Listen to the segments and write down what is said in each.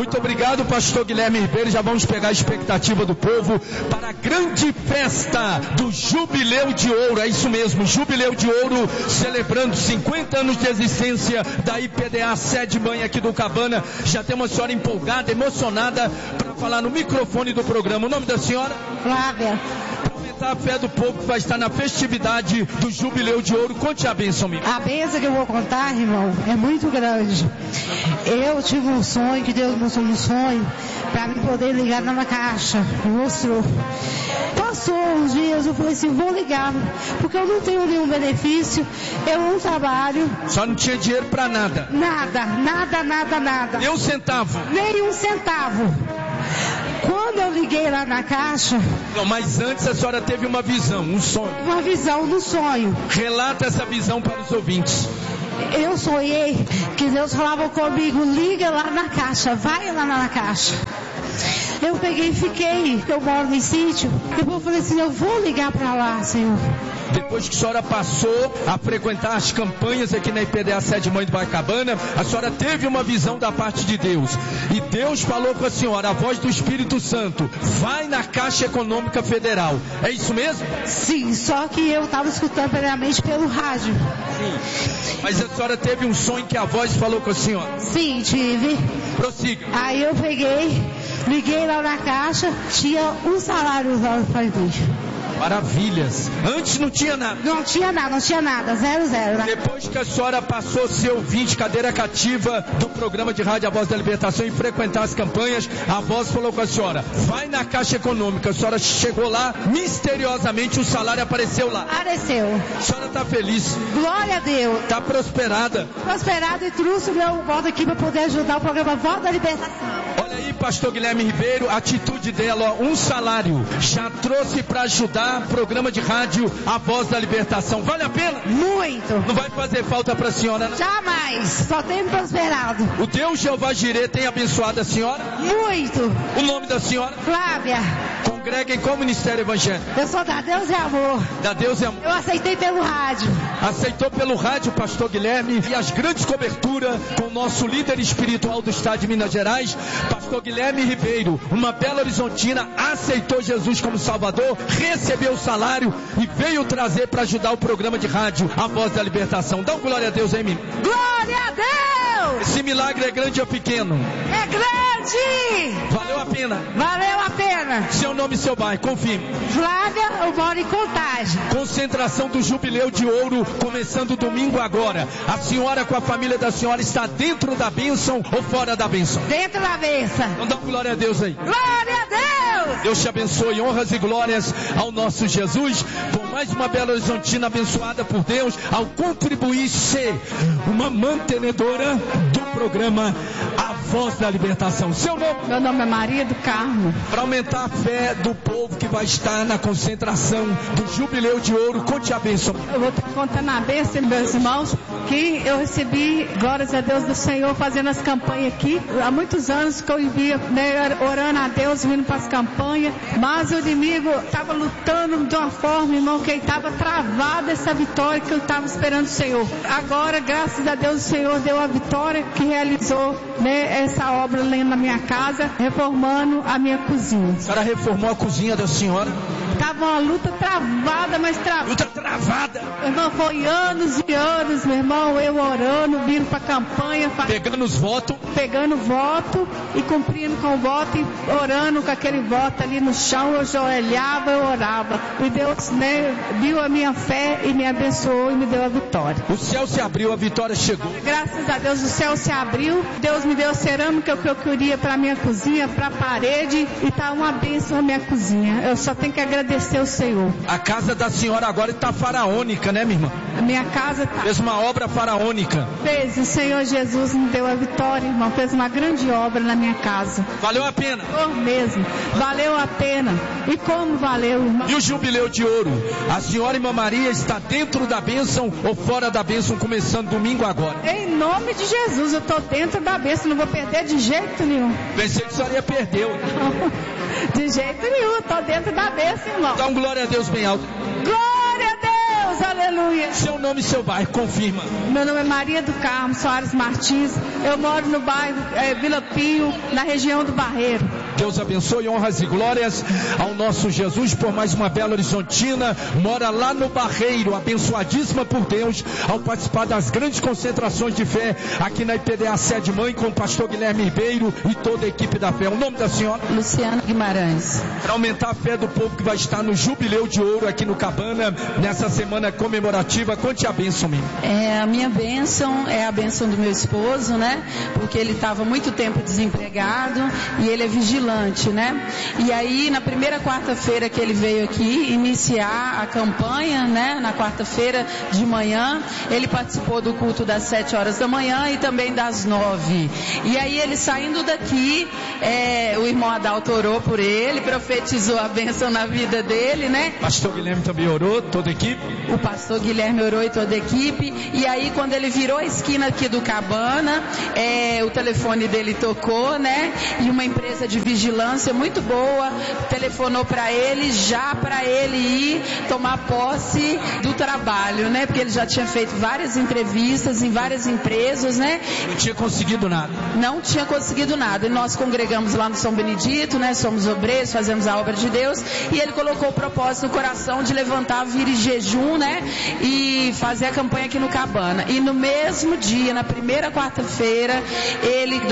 Muito obrigado, pastor Guilherme Ribeiro. Já vamos pegar a expectativa do povo para a grande festa do Jubileu de Ouro. É isso mesmo, Jubileu de Ouro, celebrando 50 anos de existência da IPDA Sede Mãe aqui do Cabana. Já tem uma senhora empolgada, emocionada para falar no microfone do programa. O nome da senhora? Flávia. Para aumentar a fé do povo que vai estar na festividade do Jubileu de Ouro, conte a bênção, minha. A bênção que eu vou contar, irmão, é muito grande. Eu tive um sonho, que Deus mostrou um sonho, para me poder ligar na caixa. Mostrou. Passou uns dias, eu falei assim, vou ligar, porque eu não tenho nenhum benefício, eu não trabalho. Só não tinha dinheiro para nada? Nada. Nem um centavo? Nem um centavo. Quando eu liguei lá na caixa... Não, mas antes a senhora teve uma visão, um sonho. Uma visão do sonho. Relata essa visão para os ouvintes. Eu sonhei que Deus falava comigo, liga lá na caixa, vai lá na caixa. Eu peguei e fiquei, eu moro em sítio, depois eu falei assim, eu vou ligar para lá, Senhor. Depois que a senhora passou a frequentar as campanhas aqui na IPDA Sede Mãe do Bacabana, a senhora teve uma visão da parte de Deus. E Deus falou com a senhora, a voz do Espírito Santo, vai na Caixa Econômica Federal. É isso mesmo? Sim, só que eu estava escutando primeiramente pelo rádio. Sim. Mas a senhora teve um sonho que a voz falou com a senhora? Sim, tive. Prossiga. Aí eu peguei, liguei lá na caixa, tinha um salário lá para mim. Maravilhas. Antes não tinha nada. Não tinha nada, 0. Depois que a senhora passou a ser ouvinte, cadeira cativa do programa de rádio A Voz da Libertação e frequentar as campanhas, a voz falou com a senhora, vai na Caixa Econômica. A senhora chegou lá, misteriosamente o salário apareceu lá. Apareceu. A senhora está feliz? Glória a Deus. Está prosperada? Prosperada, e trouxe o meu voto aqui para poder ajudar o programa Voz da Libertação. Olha aí, pastor Guilherme Ribeiro, a atitude dela, ó, um salário, já trouxe para ajudar o programa de rádio A Voz da Libertação. Vale a pena? Muito. Não vai fazer falta para a senhora, não? Jamais. Só tem prosperado. O Deus Jeová Jirê tem abençoado a senhora? Muito. O nome da senhora? Flávia. Congrega em qual ministério evangélico? Eu sou da Deus é Amor. Da Deus é Amor. Eu aceitei pelo rádio. Aceitou pelo rádio, pastor Guilherme, e as grandes coberturas com o nosso líder espiritual do estado de Minas Gerais, pastor Guilherme Ribeiro, uma Belo Horizontina, aceitou Jesus como Salvador, recebeu o salário e veio trazer para ajudar o programa de rádio A Voz da Libertação. Dá um glória a Deus aí, menino. Glória a Deus! Esse milagre é grande ou pequeno? É grande! Valeu a pena? Valeu a pena! Seu nome e seu bairro, confirme. Flávia, eu moro em Contagem. Concentração do Jubileu de Ouro, começando domingo agora. A senhora com a família da senhora está dentro da bênção ou fora da bênção? Dentro da bênção. Então dá glória a Deus aí. Glória a Deus! Deus te abençoe, honras e glórias ao nosso Jesus, por mais uma Belo Horizontina abençoada por Deus, ao contribuir ser uma mantenedora do programa A Voz da Libertação. Seu nome? Meu nome é Maria do Carmo. Para aumentar a fé do povo que vai estar na concentração do Jubileu de Ouro, conte a bênção. Eu vou estar contando a bênção, meus irmãos, que eu recebi, glórias a Deus do Senhor, fazendo as campanhas aqui. Há muitos anos que eu vivia, né, orando a Deus, vindo para as campanhas, mas o inimigo estava lutando de uma forma, irmão, que ele estava travado essa vitória que eu estava esperando o Senhor. Agora, graças a Deus, o Senhor deu a vitória que realizou, né, essa obra lá na minha casa, reformando a minha cozinha. A senhora reformou a cozinha da senhora? Estava uma luta travada, mas travada. Luta travada? Irmão, foi anos e anos, meu irmão, eu orando, vindo para a campanha. Pegando os votos? Pegando voto e cumprindo com o voto e orando com aquele voto ali no chão. Eu joelhava, eu orava. E Deus, né, viu a minha fé e me abençoou e me deu a vitória. O céu se abriu, a vitória chegou. Graças a Deus o céu se abriu. Deus me deu cerâmica que eu queria para a minha cozinha, para a parede. E está uma bênção na minha cozinha. Eu só tenho que agradecer ao Senhor. A casa da senhora agora está faraônica, né, minha irmã? A minha casa está... Fez uma obra faraônica. Fez, o Senhor Jesus me deu a vitória, irmão. Fez uma grande obra na minha casa. Valeu a pena? Oh, mesmo. Valeu a pena. E como valeu, irmão? E o Jubileu de Ouro? A senhora Irmã Maria está dentro da bênção ou fora da bênção, começando domingo agora? Em nome de Jesus, eu estou dentro da bênção. Não vou perder de jeito nenhum. Pensei que a senhora ia perder. De jeito nenhum. Estou dentro da bênção, irmão. Dá um glória a Deus bem alto. Glória a Deus. Aleluia. Aleluia. Seu nome e seu bairro, confirma. Meu nome é Maria do Carmo Soares Martins. Eu moro no bairro Vila Pio, na região do Barreiro. Deus abençoe, honras e glórias ao nosso Jesus por mais uma Belo Horizontina. Mora lá no Barreiro, abençoadíssima por Deus, ao participar das grandes concentrações de fé aqui na IPDA Sede Mãe com o pastor Guilherme Ribeiro e toda a equipe da fé. O nome da senhora? Luciana Guimarães. Para aumentar a fé do povo que vai estar no Jubileu de Ouro aqui no Cabana, nessa semana comemorativa, conte a bênção minha. A minha bênção é a bênção do meu esposo, né? Porque ele estava muito tempo desempregado e ele é vigilante, né? E aí, na primeira quarta-feira que ele veio aqui iniciar a campanha, né? Na quarta-feira de manhã, ele participou do culto das 7 horas da manhã e também das 9. E aí, ele saindo daqui, o irmão Adalto orou por ele, profetizou a bênção na vida dele, né? Pastor Guilherme também orou, toda a equipe? O pastor Guilherme orou e toda a equipe. E aí, quando ele virou a esquina aqui do Cabana, o telefone dele tocou, né? E uma empresa de vigilância muito boa telefonou para ele, já para ele ir tomar posse do trabalho, né? Porque ele já tinha feito várias entrevistas em várias empresas, né? Não tinha conseguido nada. Não tinha conseguido nada. E nós congregamos lá no São Benedito, né? Somos obreiros, fazemos a obra de Deus. E ele colocou o propósito no coração de levantar, vir em jejum, né? E fazer a campanha aqui no Cabana. E no mesmo dia, na primeira quarta-feira, ele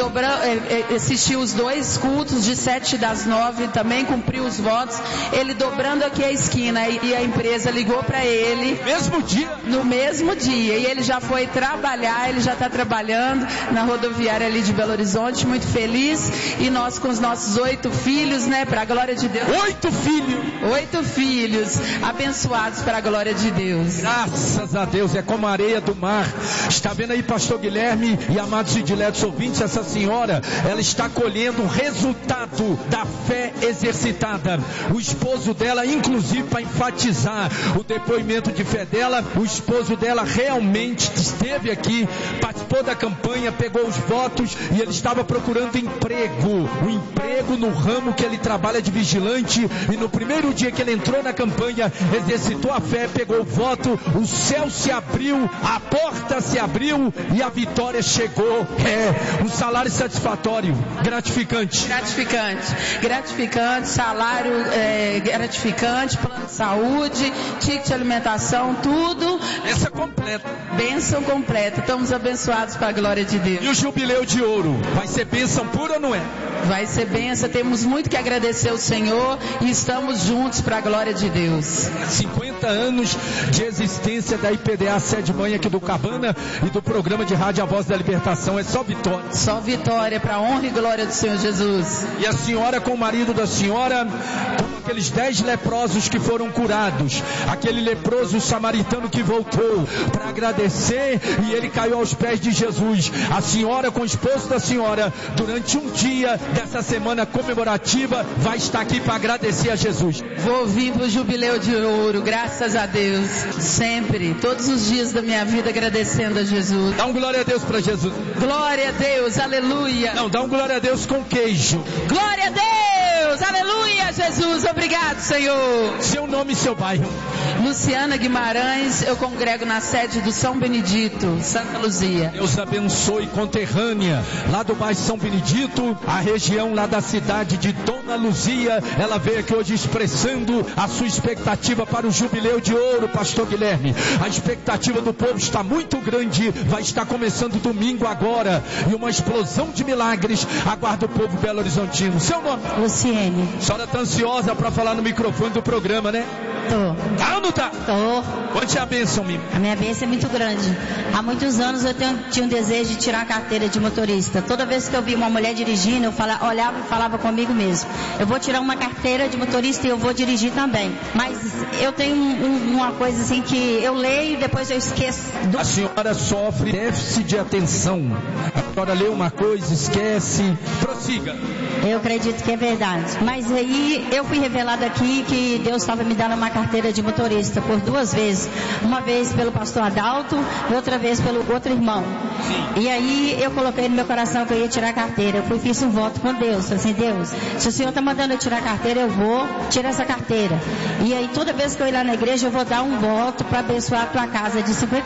assistiu os 2 cultos de 7 das 9, também cumpriu os votos, ele dobrando aqui a esquina e a empresa ligou para ele. Mesmo dia? No mesmo dia. E ele já foi trabalhar, ele já está trabalhando na rodoviária ali de Belo Horizonte, muito feliz. E nós com os nossos 8 filhos, né, para a glória de Deus. 8 filhos? 8 filhos, abençoados para a glória de Deus. Graças a Deus, é como a areia do mar. Está vendo aí, pastor Guilherme e amados e diletos ouvintes, essa senhora, ela está colhendo o resultado da fé exercitada. O esposo dela, inclusive, para enfatizar o depoimento de fé dela, o esposo dela realmente esteve aqui, participou da campanha, pegou os votos e ele estava procurando emprego, o emprego no ramo que ele trabalha de vigilante, e no primeiro dia que ele entrou na campanha, exercitou a fé, pegou o voto, o céu se abriu, a porta se abriu e a vitória chegou. Um salário satisfatório, gratificante. Gratificante, salário gratificante, plano de saúde, ticket de alimentação, tudo. Essa completa. Bênção completa. Estamos abençoados para a glória de Deus. E o Jubileu de Ouro, vai ser bênção pura ou não é? Vai ser bênção, temos muito que agradecer ao Senhor e estamos juntos para a glória de Deus. 50 anos de existência da IPDA Sede Mãe aqui do Cabana e do programa de rádio A Voz da Libertação, é só vitória. Só vitória para a honra e glória do Senhor Jesus. E a senhora com o marido da senhora, como aqueles 10 leprosos que foram curados, aquele leproso samaritano que voltou para agradecer e ele caiu aos pés de Jesus. A senhora com o esposo da senhora, durante um dia dessa semana comemorativa, vai estar aqui para agradecer a Jesus. Vou vir para o Jubileu de Ouro, graças a Deus, sempre, todos os dias da minha vida agradecendo a Jesus. Dá um glória a Deus para Jesus. Glória a Deus, aleluia. Não, dá um glória a Deus com queijo. Glória a Deus, aleluia, Jesus, obrigado, Senhor. Seu nome e seu bairro? Luciana Guimarães, eu congrego na sede do São Benedito, Santa Luzia. Deus abençoe, conterrânea, lá do bairro São Benedito, a região lá da cidade de Dona Luzia. Ela veio aqui hoje expressando a sua expectativa para o Jubileu de Ouro, pastor Guilherme. A expectativa do povo está muito grande, vai estar começando domingo agora, e uma explosão de milagres aguarda o povo Belo Horizontino. Seu nome? Luciene. A senhora está ansiosa para falar no microfone do programa, né? Tô. Tá ou não tá? Tô. Conte a bênção, Mimi. A minha bênção é muito grande. Há muitos anos eu tinha um desejo de tirar a carteira de motorista. Toda vez que eu via uma mulher dirigindo, eu olhava e falava comigo mesmo: eu vou tirar uma carteira de motorista e eu vou dirigir também. Mas eu tenho uma coisa assim que eu leio e depois eu esqueço. A senhora sofre déficit de atenção. A senhora lê uma coisa, esquece. Prossiga. Eu acredito que é verdade. Mas aí eu fui revelado aqui que Deus estava me dando uma carteira de motorista por 2 vezes. Uma vez pelo pastor Adalto e outra vez pelo outro irmão. E aí eu coloquei no meu coração que eu ia tirar a carteira. Eu fiz um voto com Deus. Falei assim, Deus, se o Senhor está mandando eu tirar a carteira, eu vou tirar essa carteira. E aí toda vez que eu ir lá na igreja, eu vou dar um voto para abençoar a tua casa de R$50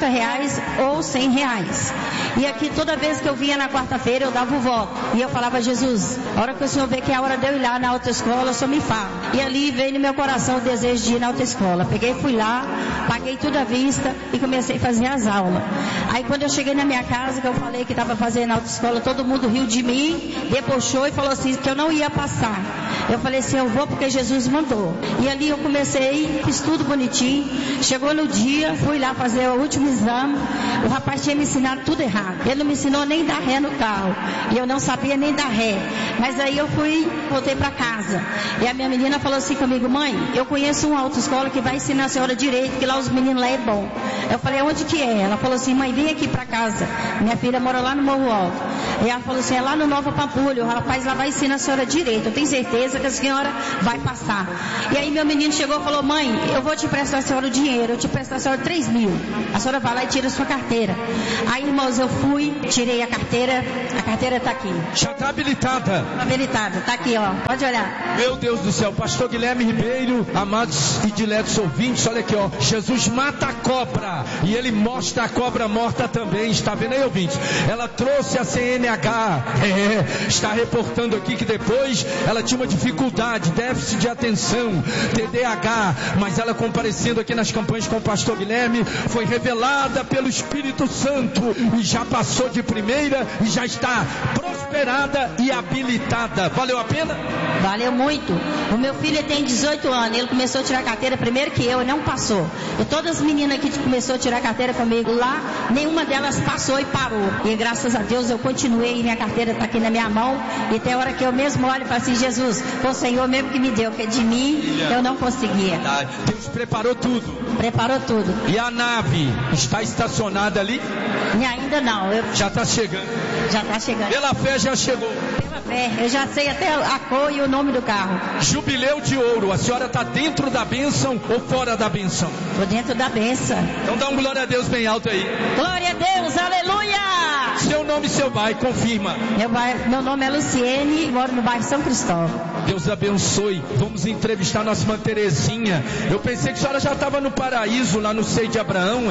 ou R$100. E aqui toda vez que eu vinha na quarta-feira, eu dava o voto. E eu falava, Jesus, a hora que o Senhor vê que é a hora de eu ir lá na autoescola, o Senhor me fala. E ali veio no meu coração o desejo de ir na autoescola. Peguei, fui lá, paguei tudo à vista e comecei a fazer as aulas. Aí quando eu cheguei na minha casa, que eu falei que estava fazendo na autoescola, todo mundo riu de mim, debochou e falou assim, que eu não ia passar. Eu falei assim, eu vou porque Jesus mandou. E ali eu comecei, fiz tudo bonitinho. Chegou no dia, fui lá fazer o último exame. O rapaz tinha me ensinado tudo errado. Ele não me ensinou nem dar ré no carro. E eu não sabia nem dar ré. Mas aí eu voltei para casa. E a minha menina falou assim comigo, mãe, eu conheço uma autoescola que vai ensinar a senhora direito, que lá os meninos lá é bom. Eu falei, onde que é? Ela falou assim, mãe, vem aqui para casa. Minha filha mora lá no Morro Alto. E ela falou assim, é lá no Nova Pampulha, o rapaz lá vai ensinar a senhora direito. Eu tenho certeza que a senhora vai passar. E aí meu menino chegou e falou, mãe, eu vou te prestar a senhora o dinheiro, eu te presto a senhora 3 mil. A senhora vai lá e tira a sua carteira. Aí, irmãos, eu fui, tirei a carteira está aqui. Já está habilitada. Habilitada, está aqui, ó, pode olhar. Meu Deus do céu, pastor Guilherme Ribeiro, amados e diletos ouvintes, olha aqui, ó, Jesus mata a cobra e ele mostra a cobra morta também, está vendo aí, ouvintes? Ela trouxe a CNH, está reportando aqui que depois ela tinha uma dificuldade, déficit de atenção, TDAH, mas ela comparecendo aqui nas campanhas com o pastor Guilherme, foi revelada pelo Espírito Santo e já passou de primeira e já está prosperada e habilitada. Valeu a pena? Valeu muito. O meu filho tem 18 anos, ele começou a tirar carteira primeiro que eu e não passou. E todas as meninas que começou a tirar carteira comigo lá, nenhuma delas passou e parou. E graças a Deus eu continuei e minha carteira está aqui na minha mão. E tem hora que eu mesmo olho e falo assim, Jesus, foi o Senhor mesmo que me deu, porque de mim eu não conseguia. Deus preparou tudo. Preparou tudo. E a nave está estacionada ali? E ainda não. Já está chegando. Já está chegando. Pela fé já chegou. Pela fé. Eu já sei até a cor e o nome do carro. Jubileu de ouro. A senhora está dentro da bênção ou fora da bênção? Estou dentro da bênção. Então dá um glória a Deus bem alto aí. Glória a Deus, aleluia! Seu nome e seu bairro, confirma. Meu nome é Luciene e moro no bairro São Cristóvão. Deus abençoe. Vamos entrevistar nossa irmã Terezinha. Eu pensei que a senhora já estava no paraíso, lá no seio de Abraão.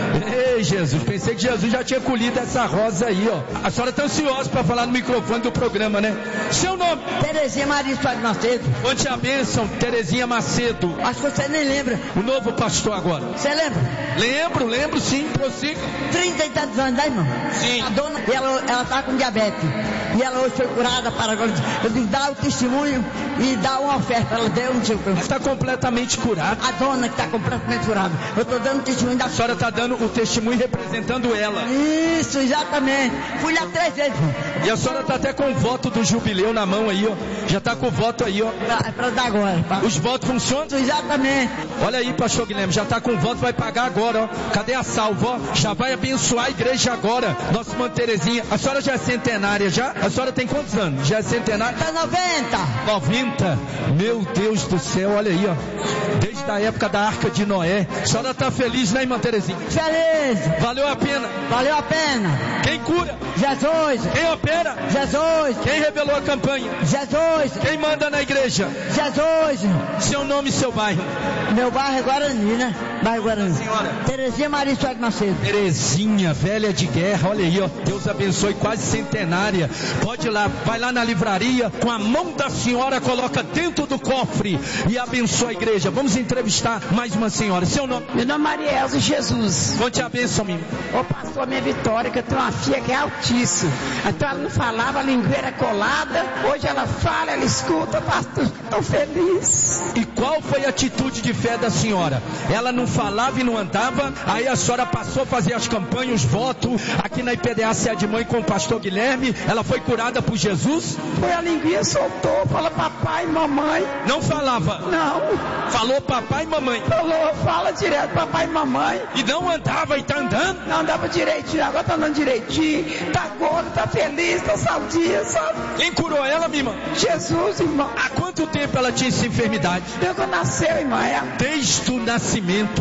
Ei, Jesus, pensei que Jesus já tinha colhido essa rosa aí, ó. A senhora está ansiosa para falar no microfone do programa, né? Seu nome? Terezinha Maria Soares Macedo. Onde a bênção, Terezinha Macedo. Acho que você nem lembra. O novo pastor agora. Você lembra? Lembro sim, prossiga. 30 e tantos anos, né, irmão? Sim. A dona, ela tá com diabetes. E ela hoje foi curada para agora. Eu digo, dá o testemunho e dá uma oferta. Ela deu um tipo. Ela está completamente curada. A dona que está completamente curada. Eu estou dando testemunho da... A senhora está dando o testemunho representando ela. Isso, exatamente. Fui lá 3 vezes. E a senhora está até com o voto do jubileu na mão aí, ó. Já está com o voto aí, ó. É para dar agora. Os votos funcionam? Exatamente. Olha aí, pastor Guilherme, já está com o voto, vai pagar agora, ó. Cadê a salva, ó? Já vai abençoar a igreja agora. Nossa irmã Terezinha. A senhora já é centenária, já? A senhora tem quantos anos? Já é centenária? Está 90. 90? Meu Deus do céu, olha aí, ó. Desde a época da Arca de Noé. A senhora está feliz, né, irmã Terezinha? Feliz. Valeu a pena? Valeu a pena. Quem cura? Jesus. Quem opera? Jesus. Quem revelou a campanha? Jesus. Quem manda na igreja? Jesus. Seu nome e seu bairro? Meu bairro é Guarani, né? Bairro Guarani. Senhora? Terezinha Maria Soares Macedo. Terezinha, velha de guerra, olha aí, ó. Deus abençoe, quase centenária. Pode ir lá, vai lá na livraria, com a mão da senhora, coloca dentro do cofre e abençoa a igreja. Vamos entrevistar mais uma senhora. Seu nome? Meu nome é Maria Elza Jesus. Conte a bênção, minha. Ô pastor, minha Vitória, que eu tenho uma filha que é altíssima. Então ela não falava, a língua era colada. Hoje ela fala, ela escuta, pastor, estou feliz. E qual foi a atitude de fé da senhora? Ela não falava e não andava, aí a senhora passou a fazer as campanhas, os votos, aqui na IPDA Sé de Mãe com o pastor Guilherme, ela foi curada por Jesus? Foi a linguinha, soltou, fala papai, mamãe. Não falava? Não. Falou papai e mamãe? Falou, fala direto, papai e mamãe. E não andava e tá andando? Não andava direitinho, agora tá andando direitinho, tá gordo, tá feliz, tá saudinha, sabe? Quem curou ela, minha irmã? Jesus, irmão. Há quanto tempo ela tinha essa enfermidade? Desde que nasceu, irmã. Desde o nascimento.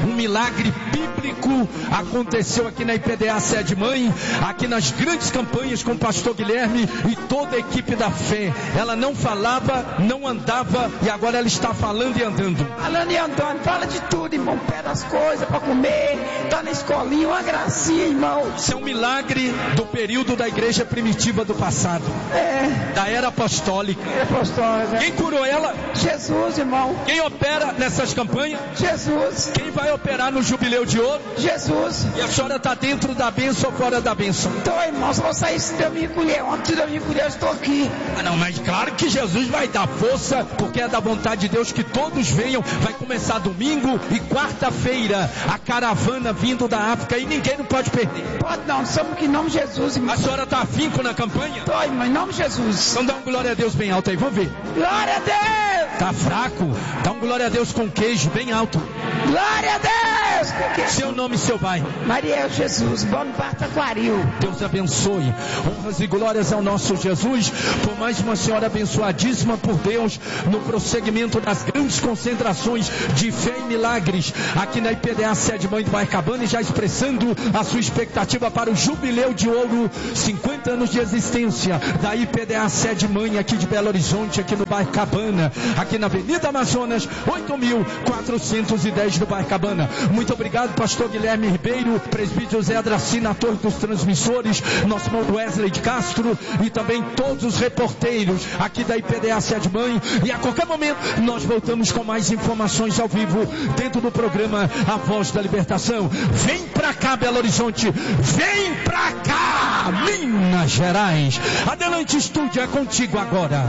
um milagre bíblico aconteceu aqui na IPDA Sede Mãe, aqui nas grandes campanhas com o pastor Guilherme e toda a equipe da fé. Ela não falava, não andava e agora ela está falando e andando. Falando e andando, fala de tudo, irmão. Pede as coisas para comer, tá na escolinha, uma gracinha, irmão. Isso é um milagre do período da igreja primitiva do passado. Da era apostólica. Quem curou ela? Jesus, irmão. Quem opera nessas campanhas? Jesus. Quem vai operar no Jubileu de Ouro? Jesus. E a senhora está dentro da bênção ou fora da bênção? Então, irmão, se eu sair se Deus me colher, ontem Deus me colher, eu estou aqui. Não, mas claro que Jesus vai dar força, porque é da vontade de Deus que todos venham. Vai começar domingo e quarta-feira a caravana vindo da África e ninguém não pode perder. Pode não, somos que em nome de Jesus, irmão. A senhora está afinco na campanha? Tô, irmão, em nome de Jesus. Então dá um glória a Deus bem alto aí, vamos ver. Glória a Deus! Tá fraco? Dá um glória a Deus com queijo bem alto. Glória a Deus! Seu nome e seu pai. Maria Jesus, Bonifácio Taquaril. Deus abençoe. Honras e glórias ao nosso Jesus, por mais uma senhora abençoadíssima por Deus, no prosseguimento das grandes concentrações de fé e milagres, aqui na IPDA Sede Mãe do Bairracabana, e já expressando a sua expectativa para o Jubileu de Ouro, 50 anos de existência da IPDA Sede Mãe, aqui de Belo Horizonte, aqui no Bairracabana, aqui na Avenida Amazonas, 8.410 do Bairracabana. Muito obrigado, pastor Guilherme Ribeiro, presbítero Zé Adracina, ator dos transmissores, nosso irmão Wesley de Castro e também todos os reporteiros aqui da IPDA Sede Mãe. E a qualquer momento nós voltamos com mais informações ao vivo dentro do programa A Voz da Libertação. Vem pra cá, Belo Horizonte, vem pra cá, Minas Gerais. Adelante, estúdio, é contigo agora.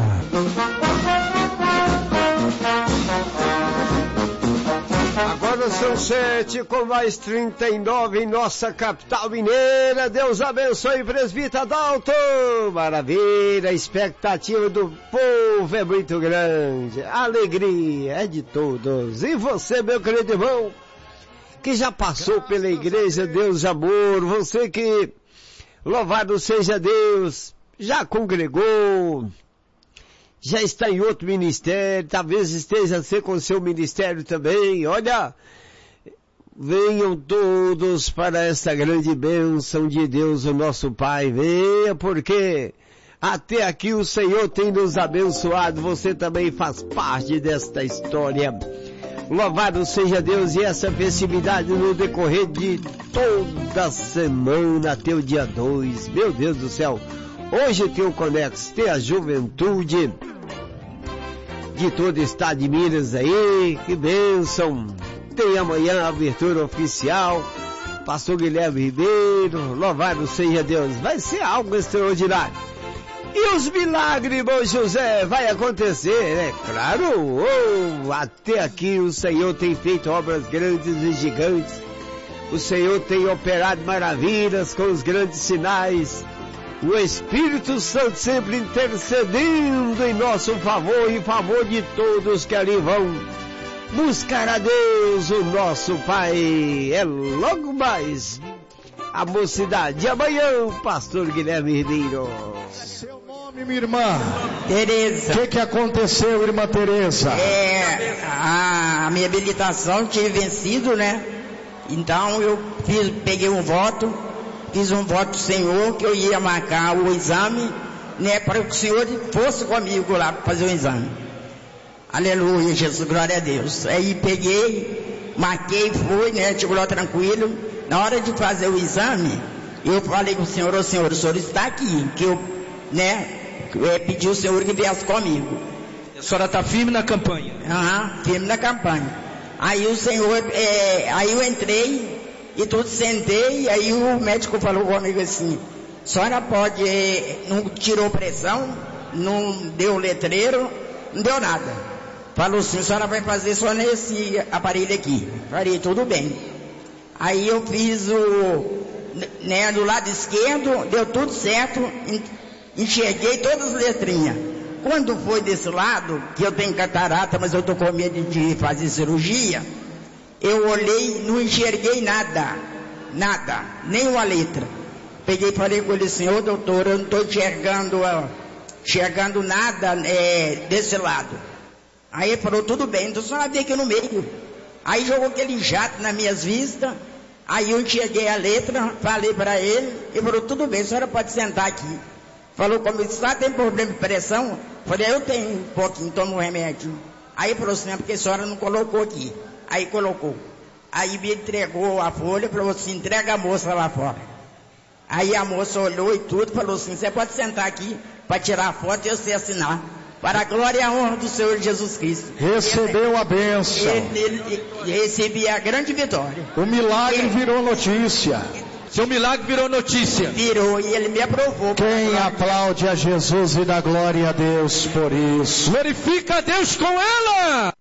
Agora são 7:39 em nossa capital mineira. Deus abençoe, presbítero Adalto. Maravilha, a expectativa do povo é muito grande. A alegria é de todos. E você, meu querido irmão, que já passou pela igreja Deus de Amor, você que, louvado seja Deus, já congregou, já está em outro ministério, talvez esteja a ser com o seu ministério também. Olha, venham todos para essa grande bênção de Deus, o nosso Pai. Venha, porque até aqui o Senhor tem nos abençoado. Você também faz parte desta história. Louvado seja Deus, e essa festividade no decorrer de toda a semana até o dia 2. Meu Deus do céu. Hoje tem o Conex, tem a juventude de todo o estado de Minas aí, que bênção. Tem amanhã a abertura oficial, pastor Guilherme Ribeiro, louvado seja Deus. Vai ser algo extraordinário. E os milagres, irmão José, vai acontecer, né? Claro, até aqui o Senhor tem feito obras grandes e gigantes. O Senhor tem operado maravilhas com os grandes sinais. O Espírito Santo sempre intercedendo em nosso favor e em favor de todos que ali vão buscar a Deus, o nosso Pai. É logo mais a mocidade de amanhã, o pastor Guilherme Ribeiro. Seu nome, minha irmã? Tereza. O que aconteceu, irmã Tereza? A minha habilitação tinha vencido, né? Então eu peguei um voto. Fiz um voto do Senhor que eu ia marcar o exame, né, para que o Senhor fosse comigo lá para fazer o exame. Aleluia, Jesus, glória a Deus. Aí peguei, marquei, fui, né, chegou lá tranquilo. Na hora de fazer o exame, eu falei com o Senhor, o Senhor está aqui, que eu, né, pedi ao Senhor que viesse comigo. A senhora está firme na campanha? Firme na campanha. Aí o Senhor, aí eu entrei, e tudo sentei, aí o médico falou comigo assim, a senhora pode, não tirou pressão, não deu letreiro, não deu nada. Falou assim, a senhora vai fazer só nesse aparelho aqui. Falei, tudo bem. Aí eu fiz né, do lado esquerdo, deu tudo certo, enxerguei todas as letrinhas. Quando foi desse lado, que eu tenho catarata, mas eu estou com medo de fazer cirurgia, eu olhei, não enxerguei nada, nenhuma letra. Peguei e falei com ele, senhor doutor, eu não estou enxergando nada desse lado. Aí ele falou, tudo bem, então a senhora vem aqui no meio. Aí jogou aquele jato nas minhas vistas. Aí eu enxerguei a letra, falei para ele, e falou, tudo bem, a senhora pode sentar aqui. Falou, como está, tem problema de pressão? Falei, eu tenho um pouquinho, tomo um remédio. Aí falou assim, porque a senhora não colocou aqui. Aí colocou. Aí me entregou a folha, falou assim, entrega a moça lá fora. Aí a moça olhou e tudo, falou assim, você pode sentar aqui para tirar a foto e eu sei assinar. Para a glória e a honra do Senhor Jesus Cristo. Recebeu a bênção. Recebi a grande vitória. O milagre virou notícia. Seu milagre virou notícia. Virou e ele me aprovou. Quem aplaude a Jesus e dá glória a Deus por isso? Glorifica a Deus com ela.